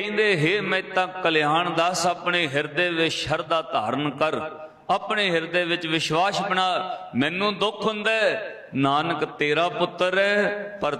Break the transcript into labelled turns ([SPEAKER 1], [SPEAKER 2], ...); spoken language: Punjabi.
[SPEAKER 1] ਕਹਿੰਦੇ ਹੇ ਮਹਿਤਾ ਕਲਿਆਣ ਦਾਸ ਆਪਣੇ ਹਿਰਦੇ ਵਿੱਚ ਸ਼ਰਧਾ ਧਾਰਨ ਕਰ, ਆਪਣੇ ਹਿਰਦੇ ਵਿੱਚ ਵਿਸ਼ਵਾਸ ਬਣਾ। ਮੈਨੂੰ ਦੁੱਖ ਹੁੰਦਾ ਨਾਨਕ ਤੇਰਾ ਪੁੱਤਰ ਹੈ ਪਰ